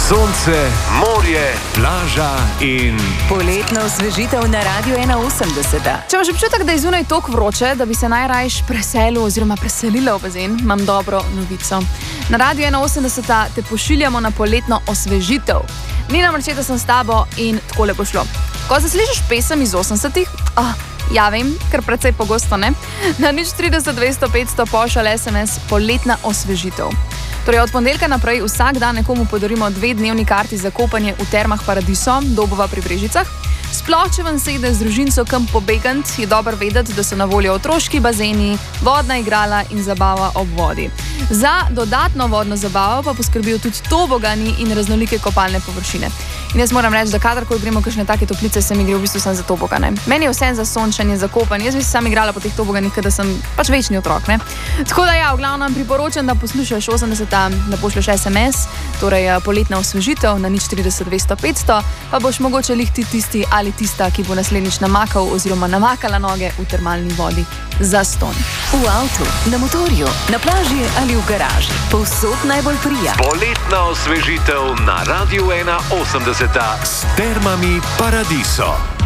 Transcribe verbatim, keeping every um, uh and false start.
Sonce, morje, plaža in poletna osvežitev na Radiu ena osemdeset. Če imaš občutek, da je zunaj toliko vroče, da bi se najrajš preselil oziroma preselila v bazen, imam dobro novico. Na Radiu ena osemdeset te pošiljamo na poletno osvežitev. Ni namreč, da sem s tabo in takole bo šlo. Ko zaslišiš pesem iz osemdesetih, ah, ja vem, ker precej pogosto ne, na nič trideset dvesto petsto pošalj es em es poletna osvežitev. Torej, od ponedeljka naprej vsak dan nekomu podarimo dve dnevni karti za kopanje v termah Paradiso, Dobova pri Brežicah. Sploh, če vam sede z družinco kam pobegant, je dobro vedeti, da so na voljo otroški bazeni, vodna igrala in zabava ob vodi. Za dodatno vodno zabavo pa poskrbijo tudi tobogani in raznolike kopalne površine. In jaz moram reči, da kadarkoli gremo kakšne take toplice, se mi gre v bistvu sem za tobogane. Meni je vse za sončanje, za kopanje. Jaz bi se sam igrala po teh toboganih, ker sem pač večni otrok, ne? Tako da ja, v glavnem priporočam, da poslušaš osemdeseta, da pošlješ es em es, torej poletna osvežitev na nič trideset dvesto petsto, pa boš mogoče lihti tisti ali tista, ki bo naslednjič namakal oziroma namakala noge v termalni vodi za ston. V avtu, na motorju, na plaži ali v garaži. Povsod najbolj prija. Poletna osvežitev na Radiu ena osemdeset s termami Paradiso.